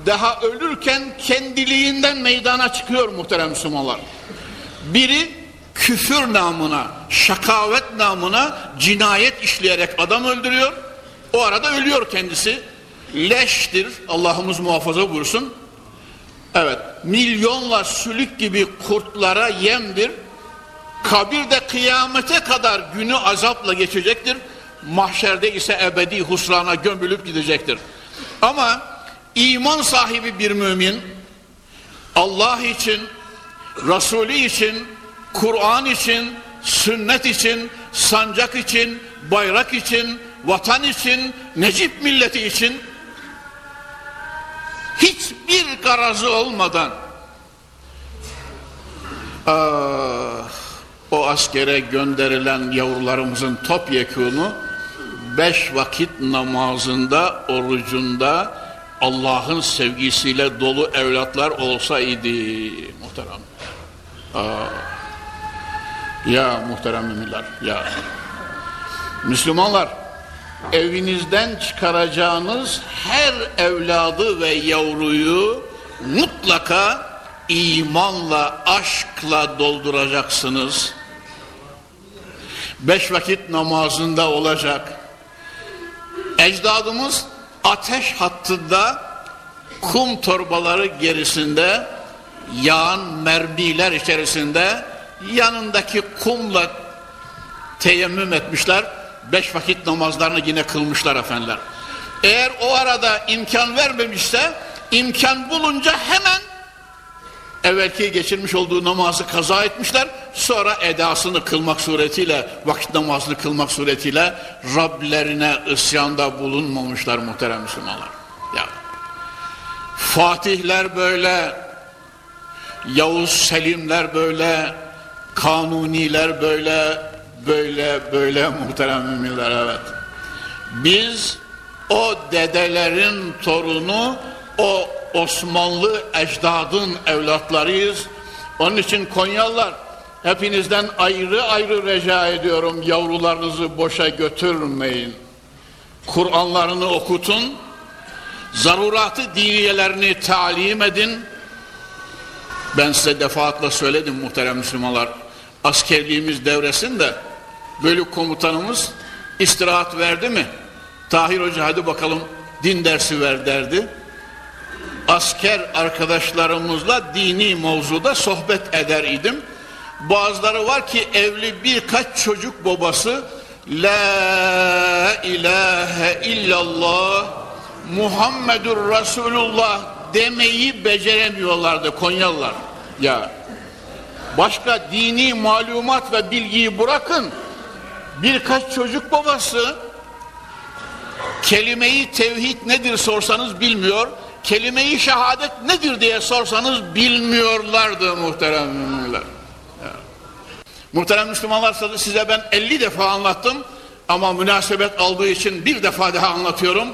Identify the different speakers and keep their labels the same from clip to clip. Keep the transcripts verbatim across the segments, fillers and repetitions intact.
Speaker 1: daha ölürken kendiliğinden meydana çıkıyor muhterem Müslümanlar. Biri küfür namına, şakavet namına cinayet işleyerek adam öldürüyor. O arada ölüyor kendisi. Leştir, Allah'ımız muhafaza buyursun. Evet, milyonla sülük gibi kurtlara yemdir. Kabirde kıyamete kadar günü azapla geçecektir. Mahşerde ise ebedi husrana gömülüp gidecektir. Ama iman sahibi bir mümin, Allah için, Resulü için, Kur'an için, sünnet için, sancak için, bayrak için, vatan için, Necip milleti için hiçbir garazı olmadan ah, o askere gönderilen yavrularımızın topyekunu beş vakit namazında, orucunda Allah'ın sevgisiyle dolu evlatlar olsaydı muhterem. Aa, ya muhterem müminler, ya Müslümanlar, evinizden çıkaracağınız her evladı ve yavruyu mutlaka imanla, aşkla dolduracaksınız. Beş vakit namazında olacak. Ecdadımız ateş hattında, kum torbaları gerisinde, yağan mermiler içerisinde yanındaki kumla teyemmüm etmişler. Beş vakit namazlarını yine kılmışlar efendiler. Eğer o arada imkan vermemişse, imkan bulunca hemen evvelki geçirmiş olduğu namazı kaza etmişler. Sonra edasını kılmak suretiyle, vakit namazını kılmak suretiyle Rablerine isyanda bulunmamışlar muhterem Müslümanlar. Ya. Fatihler böyle, Yavuz Selimler böyle, Kanuniler böyle, böyle böyle muhterem müminler, evet. Biz o dedelerin torunu, o Osmanlı ecdadın evlatlarıyız. Onun için Konyalılar, hepinizden ayrı ayrı rica ediyorum, yavrularınızı boşa götürmeyin. Kur'anlarını okutun, zaruratı diniyelerini talim edin. Ben size defaatle söyledim muhterem Müslümanlar, askerliğimiz devresinde bölük komutanımız istirahat verdi mi? Tahir Hoca hadi bakalım din dersi ver derdi. Asker arkadaşlarımızla dini mevzuda sohbet eder idim. Bazıları var ki evli birkaç çocuk babası, La ilahe illallah Muhammedur Resulullah demeyi beceremiyorlardı Konyalılar. Ya başka dini malumat ve bilgiyi bırakın, birkaç çocuk babası kelime-i tevhid nedir sorsanız bilmiyor, kelime-i şehadet nedir diye sorsanız bilmiyorlardı muhterem müminler. Muhterem Müslümanlar, size ben elli defa anlattım ama münasebet aldığı için bir defa daha anlatıyorum.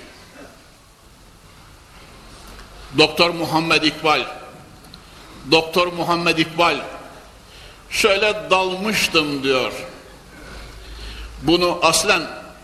Speaker 1: Doktor Muhammed İkbal Doktor Muhammed İkbal şöyle dalmıştım diyor. Bunu aslen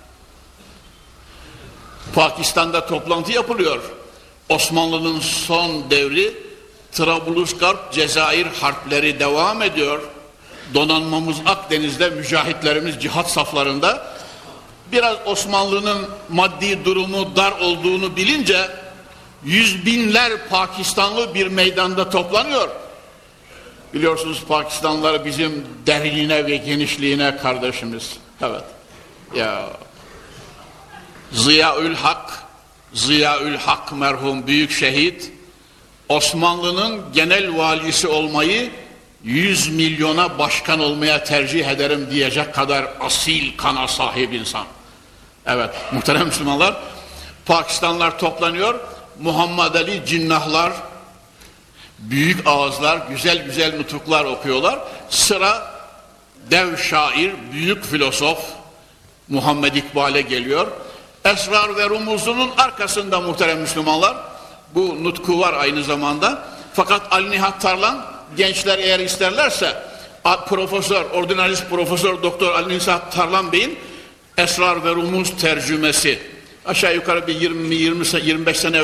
Speaker 1: Pakistan'da toplantı yapılıyor. Osmanlı'nın son devri, Trablusgarp, Cezayir harpleri devam ediyor. Donanmamız Akdeniz'de, mücahitlerimiz cihat saflarında. Biraz Osmanlı'nın maddi durumu dar olduğunu bilince yüz binler Pakistanlı bir meydanda toplanıyor. Biliyorsunuz Pakistanlılar bizim derinliğine ve genişliğine kardeşimiz. Evet. Ya Ziyaül Hak, Ziyaül Hak merhum büyük şehit, Osmanlı'nın genel valisi olmayı yüz milyona başkan olmaya tercih ederim diyecek kadar asil kana sahip insan. Evet muhterem Müslümanlar, Pakistanlılar toplanıyor. Muhammed Ali Cinnahlar, büyük ağızlar, güzel güzel nutuklar okuyorlar. Sıra dev şair, büyük filozof Muhammed İkbal'e geliyor. Esrar ve Rumuzunun arkasında muhterem Müslümanlar, bu nutku var aynı zamanda. Fakat Ali Nihat Tarlan, gençler eğer isterlerse, Profesör, Ordinalist Profesör Doktor Ali Nihat Tarlan Bey'in Esrar ve Rumuz tercümesi, aşağı yukarı bir yirmi yirmi yirmi beş sene